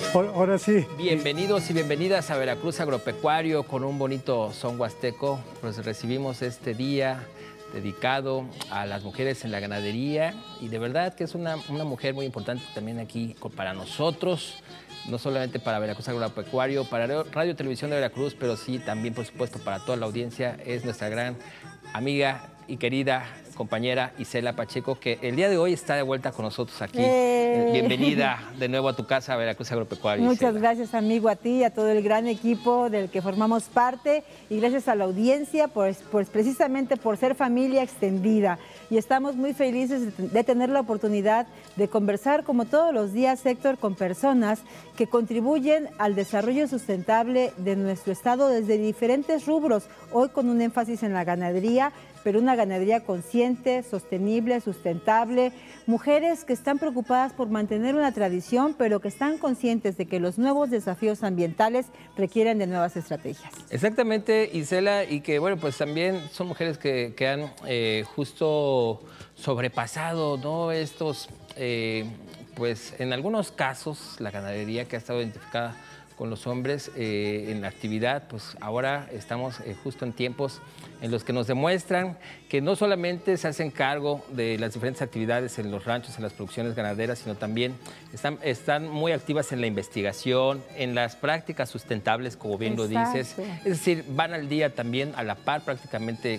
Ahora sí. Bienvenidos y bienvenidas a Veracruz Agropecuario con un bonito son huasteco. Pues recibimos este día dedicado a las mujeres en la ganadería y de verdad que es una mujer muy importante también aquí para nosotros, no solamente para Veracruz Agropecuario, para Radio Televisión de Veracruz, pero sí también, por supuesto, para toda la audiencia. Es nuestra gran amiga y querida compañera Isela Pacheco, que el día de hoy está de vuelta con nosotros aquí. Bienvenida de nuevo a tu casa, Veracruz Agropecuario. Muchas gracias, amigo, a ti y a todo el gran equipo del que formamos parte, y gracias a la audiencia, pues precisamente por ser familia extendida. Y estamos muy felices de tener la oportunidad de conversar, como todos los días, Héctor, con personas que contribuyen al desarrollo sustentable de nuestro estado desde diferentes rubros, hoy con un énfasis en la ganadería, pero una ganadería consciente, sostenible, sustentable, mujeres que están preocupadas por mantener una tradición, pero que están conscientes de que los nuevos desafíos ambientales requieren de nuevas estrategias. Exactamente, Isela, y que bueno, pues también son mujeres que han justo sobrepasado, ¿no? Estos, pues en algunos casos, la ganadería que ha estado identificada con los hombres en la actividad, pues ahora estamos justo en tiempos en los que nos demuestran que no solamente se hacen cargo de las diferentes actividades en los ranchos, en las producciones ganaderas, sino también están muy activas en la investigación, en las prácticas sustentables, como bien lo dices. Es decir, van al día también a la par prácticamente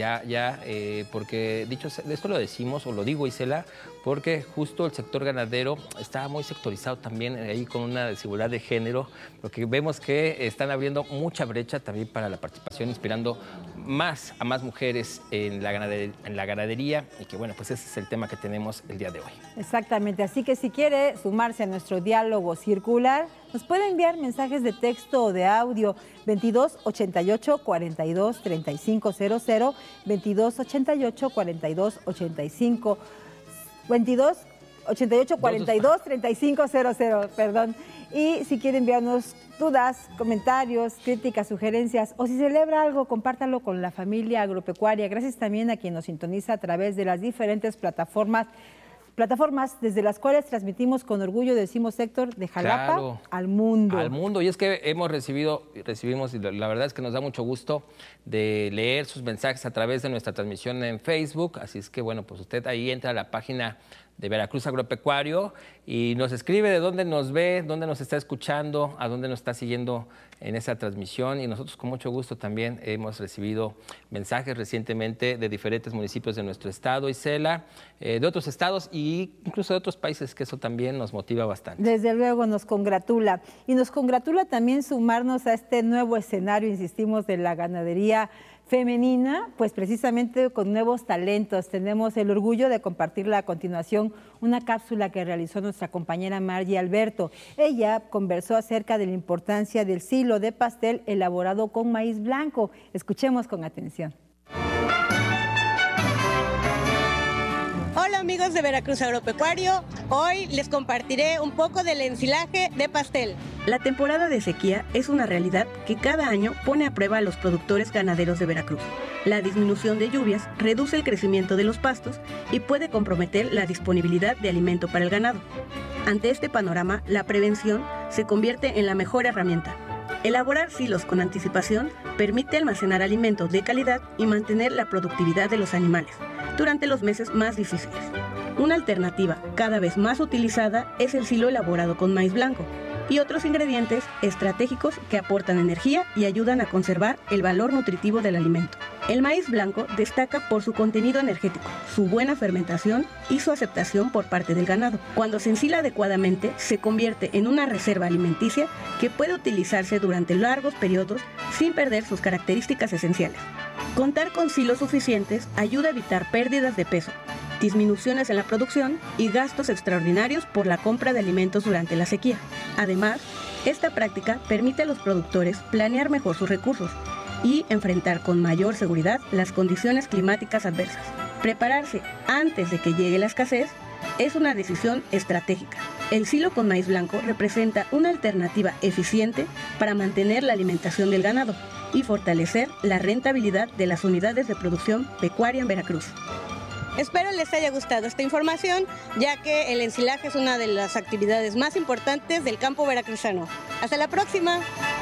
porque esto lo decimos, o lo digo, Isela, porque justo el sector ganadero está muy sectorizado también ahí con una desigualdad de género, porque vemos que están abriendo mucha brecha también para la participación, inspirando a más mujeres en la ganadería, y que bueno, pues ese es el tema que tenemos el día de hoy. Exactamente, así que si quiere sumarse a nuestro diálogo circular, nos puede enviar mensajes de texto o de audio 22 88 42 35 00, 22 88 42 85 22 88 42 35 00, perdón. Y si quiere enviarnos dudas, comentarios, críticas, sugerencias, o si celebra algo, compártalo con la familia agropecuaria. Gracias también a quien nos sintoniza a través de las diferentes plataformas desde las cuales transmitimos con orgullo, decimos, Héctor, de Jalapa al mundo. Al mundo, y es que recibimos, y la verdad es que nos da mucho gusto de leer sus mensajes a través de nuestra transmisión en Facebook, así es que bueno, pues usted ahí entra a la página de Veracruz Agropecuario y nos escribe de dónde nos ve, dónde nos está escuchando, a dónde nos está siguiendo en esa transmisión, y nosotros con mucho gusto también hemos recibido mensajes recientemente de diferentes municipios de nuestro estado, Isela, de otros estados e incluso de otros países, que eso también nos motiva bastante. Desde luego nos congratula, y nos congratula también sumarnos a este nuevo escenario, insistimos, de la ganadería femenina, pues precisamente con nuevos talentos. Tenemos el orgullo de compartirla a continuación, una cápsula que realizó nuestra compañera Margie Alberto. Ella conversó acerca de la importancia del silo de pastel elaborado con maíz blanco. Escuchemos con atención. Hola amigos de Veracruz Agropecuario, hoy les compartiré un poco del ensilaje de pastel. La temporada de sequía es una realidad que cada año pone a prueba a los productores ganaderos de Veracruz. La disminución de lluvias reduce el crecimiento de los pastos y puede comprometer la disponibilidad de alimento para el ganado. Ante este panorama, la prevención se convierte en la mejor herramienta. Elaborar silos con anticipación permite almacenar alimentos de calidad y mantener la productividad de los animales durante los meses más difíciles. Una alternativa cada vez más utilizada es el silo elaborado con maíz blanco y otros ingredientes estratégicos que aportan energía y ayudan a conservar el valor nutritivo del alimento. El maíz blanco destaca por su contenido energético, su buena fermentación y su aceptación por parte del ganado. Cuando se ensila adecuadamente, se convierte en una reserva alimenticia que puede utilizarse durante largos periodos sin perder sus características esenciales. Contar con silos suficientes ayuda a evitar pérdidas de peso, disminuciones en la producción y gastos extraordinarios por la compra de alimentos durante la sequía. Además, esta práctica permite a los productores planear mejor sus recursos y enfrentar con mayor seguridad las condiciones climáticas adversas. Prepararse antes de que llegue la escasez es una decisión estratégica. El silo con maíz blanco representa una alternativa eficiente para mantener la alimentación del ganado y fortalecer la rentabilidad de las unidades de producción pecuaria en Veracruz. Espero les haya gustado esta información, ya que el ensilaje es una de las actividades más importantes del campo veracruzano. ¡Hasta la próxima!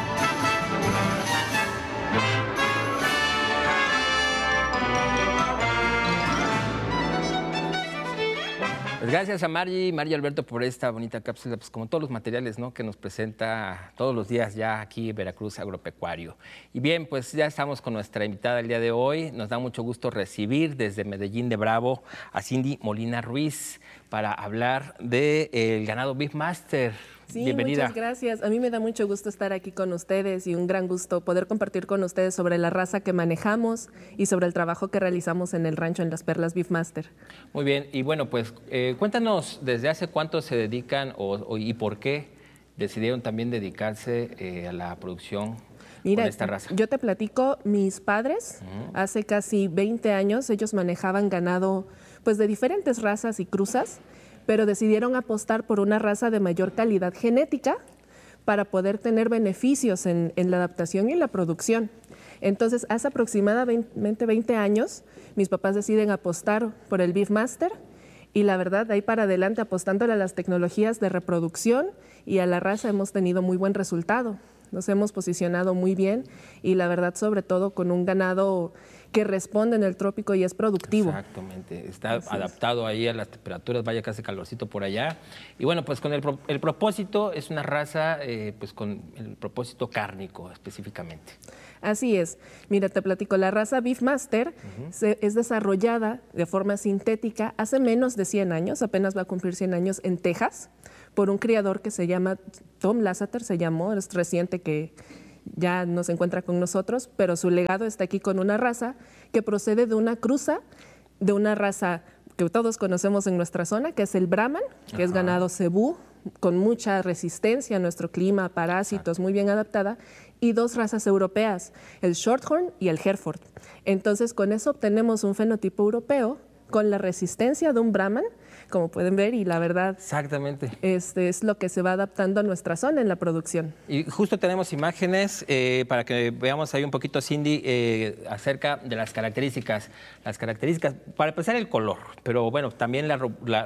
Pues gracias a Mari Alberto por esta bonita cápsula, pues como todos los materiales, ¿no?, que nos presenta todos los días ya aquí en Veracruz Agropecuario. Y bien, pues ya estamos con nuestra invitada el día de hoy. Nos da mucho gusto recibir desde Medellín de Bravo a Cindy Molina Ruiz para hablar del ganado Beefmaster. Sí, bienvenida. Muchas gracias. A mí me da mucho gusto estar aquí con ustedes y un gran gusto poder compartir con ustedes sobre la raza que manejamos y sobre el trabajo que realizamos en el rancho en Las Perlas Beefmaster. Muy bien, y bueno, pues cuéntanos desde hace cuánto se dedican y por qué decidieron también dedicarse a la producción. Mira, con esta raza. Yo te platico, mis padres, hace casi 20 años, ellos manejaban ganado pues de diferentes razas y cruzas, pero decidieron apostar por una raza de mayor calidad genética para poder tener beneficios en la adaptación y en la producción. Entonces, hace aproximadamente 20 años, mis papás deciden apostar por el Beefmaster y la verdad, de ahí para adelante, apostándole a las tecnologías de reproducción y a la raza, hemos tenido muy buen resultado. Nos hemos posicionado muy bien y la verdad, sobre todo, con un ganado que responde en el trópico y es productivo. Exactamente, está adaptado ahí a las temperaturas, vaya que hace calorcito por allá. Y bueno, pues con el propósito, es una raza pues con el propósito cárnico específicamente. Así es. Mira, te platico, la raza Beefmaster es desarrollada de forma sintética hace menos de 100 años, apenas va a cumplir 100 años en Texas, por un criador que se llama Tom Lasseter, es reciente que ya no se encuentra con nosotros, pero su legado está aquí con una raza que procede de una cruza, de una raza que todos conocemos en nuestra zona, que es el Brahman, que es ganado cebú, con mucha resistencia a nuestro clima, parásitos, muy bien adaptada, y dos razas europeas, el Shorthorn y el Hereford. Entonces, con eso obtenemos un fenotipo europeo con la resistencia de un Brahman, como pueden ver, y la verdad, exactamente, es lo que se va adaptando a nuestra zona en la producción. Y justo tenemos imágenes para que veamos ahí un poquito, Cindy, acerca de las características. Las características, para empezar, el color, pero bueno, también la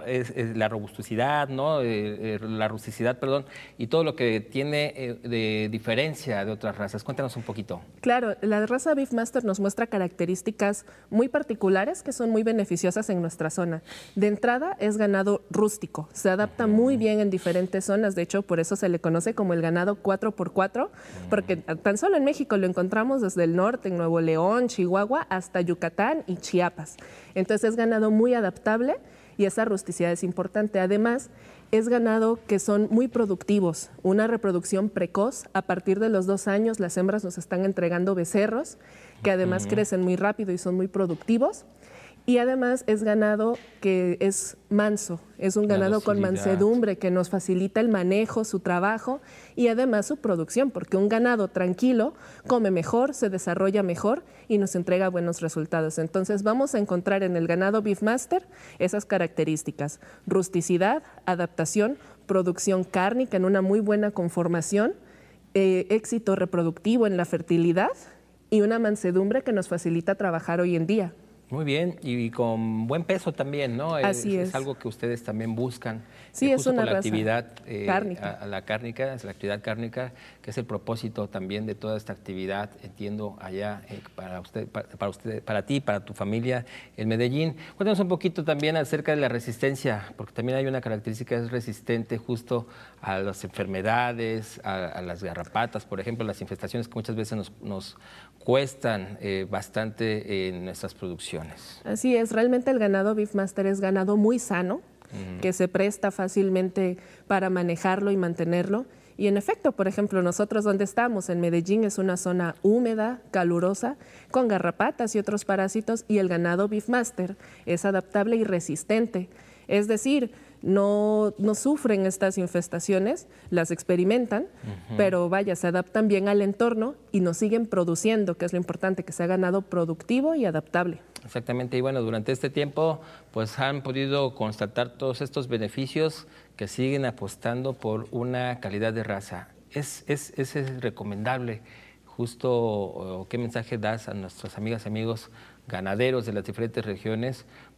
robusticidad, ¿no? La rusticidad, perdón, y todo lo que tiene de diferencia de otras razas. Cuéntanos un poquito. Claro, la raza Beefmaster nos muestra características muy particulares que son muy beneficiosas en nuestra zona. De entrada, es ganado rústico, se adapta muy bien en diferentes zonas, de hecho por eso se le conoce como el ganado 4x4, porque tan solo en México lo encontramos desde el norte, en Nuevo León, Chihuahua, hasta Yucatán y Chiapas. Entonces es ganado muy adaptable y esa rusticidad es importante. Además, es ganado que son muy productivos, una reproducción precoz. A partir de los 2 años las hembras nos están entregando becerros que además crecen muy rápido y son muy productivos. Y además es ganado que es manso, es un ganado con mansedumbre que nos facilita el manejo, su trabajo y además su producción, porque un ganado tranquilo come mejor, se desarrolla mejor y nos entrega buenos resultados. Entonces vamos a encontrar en el ganado Beefmaster esas características: rusticidad, adaptación, producción cárnica en una muy buena conformación, éxito reproductivo en la fertilidad y una mansedumbre que nos facilita trabajar hoy en día. Muy bien, y con buen peso también, ¿no? Así es. Es algo que ustedes también buscan. Sí, es una la raza actividad cárnica. Es la actividad cárnica, que es el propósito también de toda esta actividad, entiendo, allá para ti, para tu familia en Medellín. Cuéntanos un poquito también acerca de la resistencia, porque también hay una característica, es resistente justo a las enfermedades, a las garrapatas, por ejemplo, las infestaciones que muchas veces nos cuestan bastante en nuestras producciones. Así es, realmente el ganado Beefmaster es ganado muy sano, que se presta fácilmente para manejarlo y mantenerlo. Y en efecto, por ejemplo, nosotros donde estamos, en Medellín, es una zona húmeda, calurosa, con garrapatas y otros parásitos, y el ganado Beefmaster es adaptable y resistente. Es decir, no sufren estas infestaciones, las experimentan, pero vaya, se adaptan bien al entorno y nos siguen produciendo, que es lo importante, que sea ganado productivo y adaptable. Exactamente, y bueno, durante este tiempo pues han podido constatar todos estos beneficios que siguen apostando por una calidad de raza. ¿Es recomendable justo qué mensaje das a nuestras amigas y amigos ganaderos de las diferentes regiones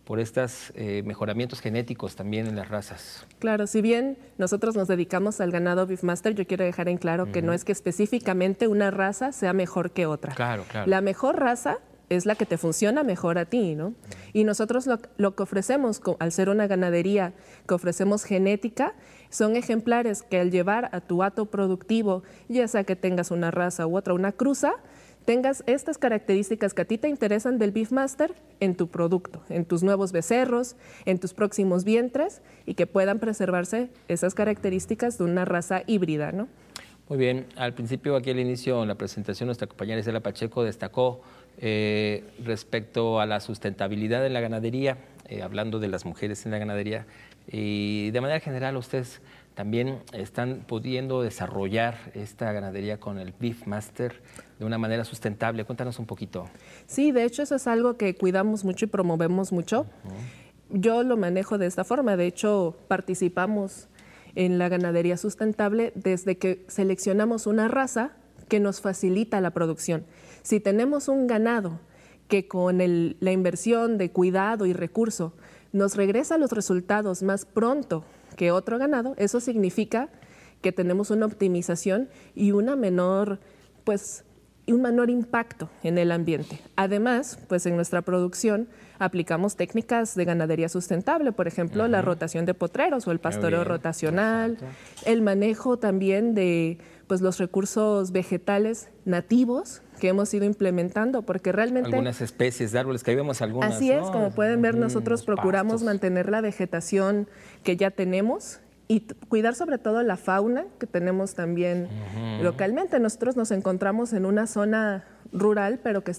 por estos mejoramientos genéticos también en las razas. Claro, si bien nosotros nos dedicamos al ganado Beefmaster, yo quiero dejar en claro que no es que específicamente una raza sea mejor que otra. Claro, claro. La mejor raza es la que te funciona mejor a ti, ¿no? Y nosotros lo que ofrecemos, al ser una ganadería que ofrecemos genética, son ejemplares que al llevar a tu hato productivo, ya sea que tengas una raza u otra, una cruza, tengas estas características que a ti te interesan del Beefmaster en tu producto, en tus nuevos becerros, en tus próximos vientres, y que puedan preservarse esas características de una raza híbrida, ¿no? Muy bien, al principio, aquí al inicio, en la presentación, nuestra compañera Isela Pacheco destacó respecto a la sustentabilidad de la ganadería, hablando de las mujeres en la ganadería, y de manera general ustedes también están pudiendo desarrollar esta ganadería con el Beefmaster de una manera sustentable. Cuéntanos un poquito. Sí, de hecho eso es algo que cuidamos mucho y promovemos mucho. Yo lo manejo de esta forma, de hecho participamos en la ganadería sustentable desde que seleccionamos una raza que nos facilita la producción. Si tenemos un ganado que con la inversión de cuidado y recurso nos regresa los resultados más pronto que otro ganado, eso significa que tenemos una optimización y una menor, un menor impacto en el ambiente. Además, pues en nuestra producción aplicamos técnicas de ganadería sustentable, por ejemplo, la rotación de potreros o el pastoreo rotacional, el manejo también de los recursos vegetales nativos que hemos ido implementando, porque realmente... Algunas especies de árboles, que ahí vemos algunas. Así es, como pueden ver, nosotros procuramos mantener la vegetación que ya tenemos y cuidar sobre todo la fauna que tenemos también localmente. Nosotros nos encontramos en una zona rural, pero que